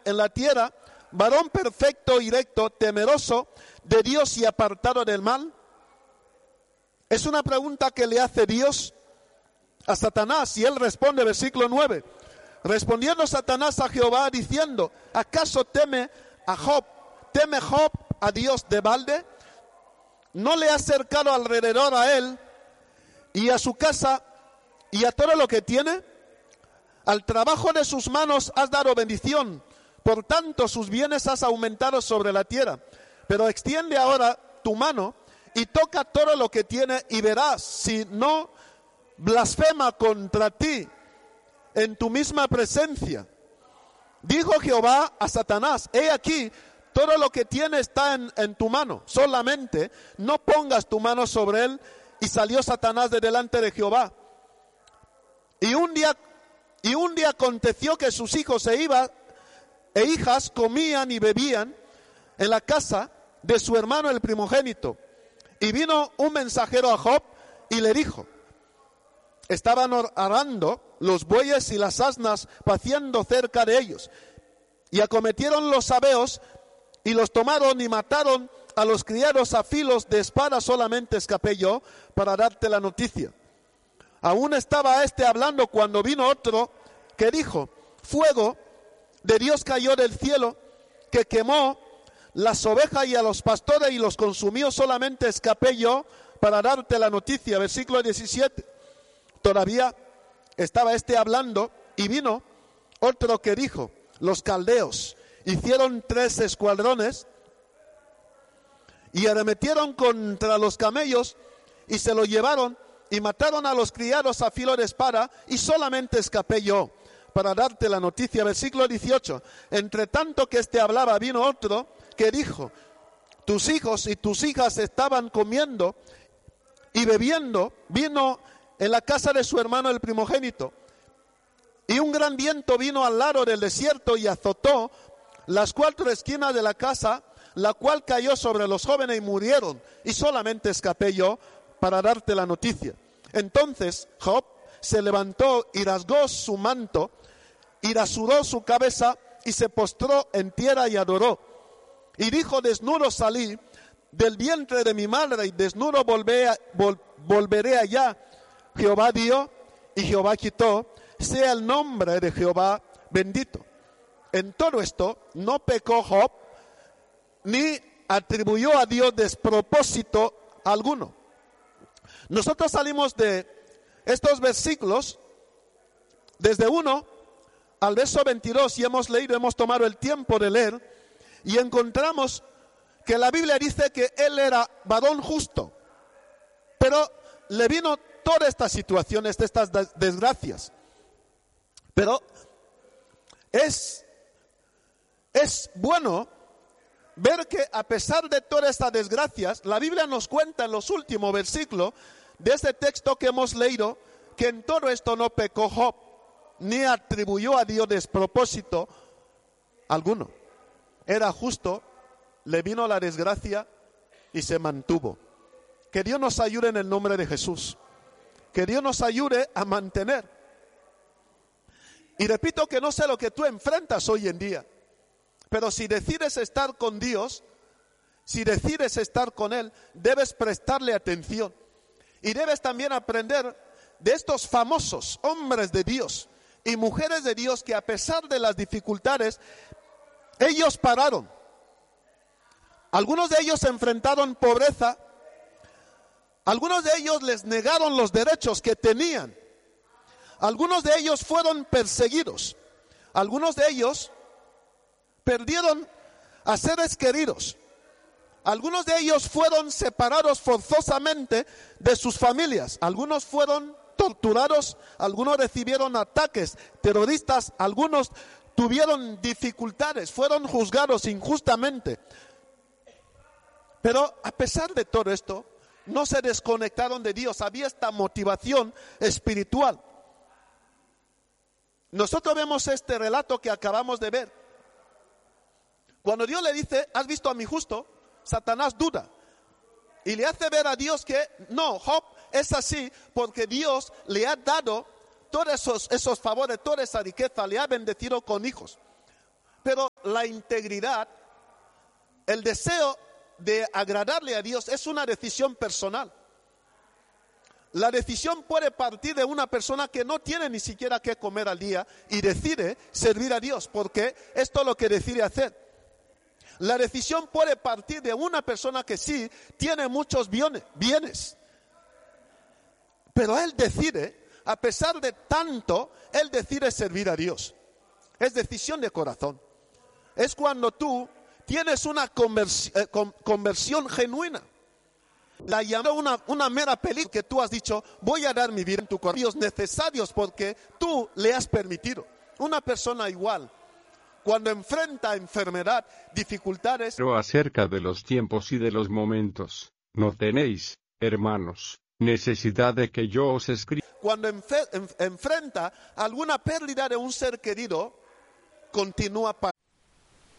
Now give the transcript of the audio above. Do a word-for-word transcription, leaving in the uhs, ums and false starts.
en la tierra varón perfecto y recto, temeroso de Dios y apartado del mal? Es una pregunta que le hace Dios a Satanás y él responde, versículo nueve. Respondiendo Satanás a Jehová diciendo, ¿acaso teme a Job, teme Job a Dios de balde? ¿No le ha cercado alrededor a él y a su casa y a todo lo que tiene? Al trabajo de sus manos has dado bendición, por tanto sus bienes has aumentado sobre la tierra. Pero extiende ahora tu mano y toca todo lo que tiene y verás si no blasfema contra ti en tu misma presencia. Dijo Jehová a Satanás, he aquí, todo lo que tiene está en, en tu mano, solamente no pongas tu mano sobre él. Y salió Satanás de delante de Jehová. Y un día, y un día aconteció que sus hijos e, iba, e hijas comían y bebían en la casa de su hermano el primogénito. Y vino un mensajero a Job y le dijo, estaban arando los bueyes y las asnas paciendo cerca de ellos. Y acometieron los sabeos y los tomaron y mataron a los criados a filos de espada. Solamente escapé yo para darte la noticia. Aún estaba este hablando cuando vino otro que dijo, fuego de Dios cayó del cielo que quemó las ovejas y a los pastores y los consumió. Solamente escapé yo para darte la noticia. Versículo diecisiete. Todavía estaba este hablando y vino otro que dijo, los caldeos hicieron tres escuadrones y arremetieron contra los camellos y se lo llevaron y mataron a los criados a filo de espada, y solamente escapé yo para darte la noticia. Versículo dieciocho. Entre tanto que éste hablaba, vino otro que dijo, tus hijos y tus hijas estaban comiendo y bebiendo vino en la casa de su hermano el primogénito. Y un gran viento vino al lado del desierto y azotó las cuatro esquinas de la casa, la cual cayó sobre los jóvenes y murieron, y solamente escapé yo para darte la noticia. Entonces Job se levantó y rasgó su manto y rasuró su cabeza y se postró en tierra y adoró. Y dijo, desnudo salí del vientre de mi madre y desnudo volveré, vol, volveré allá. Jehová dio y Jehová quitó, sea el nombre de Jehová bendito. En todo esto no pecó Job, ni atribuyó a Dios despropósito alguno. Nosotros salimos de estos versículos desde uno al verso veintidós y hemos leído, hemos tomado el tiempo de leer y encontramos que la Biblia dice que él era varón justo, pero le vino todas estas situaciones, de estas desgracias. Pero es, es bueno ver que a pesar de todas estas desgracias, la Biblia nos cuenta en los últimos versículos de este texto que hemos leído, que en todo esto no pecó Job, ni atribuyó a Dios despropósito alguno. Era justo, le vino la desgracia y se mantuvo. Que Dios nos ayude en el nombre de Jesús. Que Dios nos ayude a mantener. Y repito que no sé lo que tú enfrentas hoy en día, pero si decides estar con Dios, si decides estar con Él, debes prestarle atención. Y debes también aprender de estos famosos hombres de Dios y mujeres de Dios que a pesar de las dificultades, ellos pararon. Algunos de ellos enfrentaron pobreza, algunos de ellos les negaron los derechos que tenían, algunos de ellos fueron perseguidos, algunos de ellos perdieron a seres queridos, algunos de ellos fueron separados forzosamente de sus familias, algunos fueron torturados, algunos recibieron ataques terroristas, algunos tuvieron dificultades, fueron juzgados injustamente. Pero a pesar de todo esto, no se desconectaron de Dios, había esta motivación espiritual. Nosotros vemos este relato que acabamos de ver. Cuando Dios le dice, ¿has visto a mi justo?, Satanás duda y le hace ver a Dios que no, Job es así porque Dios le ha dado todos esos, esos favores, toda esa riqueza, le ha bendecido con hijos. Pero la integridad, el deseo de agradarle a Dios es una decisión personal. La decisión puede partir de una persona que no tiene ni siquiera qué comer al día y decide servir a Dios, porque esto es lo que decide hacer. La decisión puede partir de una persona que sí tiene muchos bienes, pero él decide, a pesar de tanto, él decide servir a Dios. Es decisión de corazón. Es cuando tú tienes una conversi- eh, con- conversión genuina. La llamó una, una mera película que tú has dicho, voy a dar mi vida en tu corazón, necesarios porque tú le has permitido. Una persona igual, cuando enfrenta enfermedad, dificultades. Pero acerca de los tiempos y de los momentos, no tenéis, hermanos, necesidad de que yo os escriba. Cuando enfe- en- enfrenta alguna pérdida de un ser querido, continúa para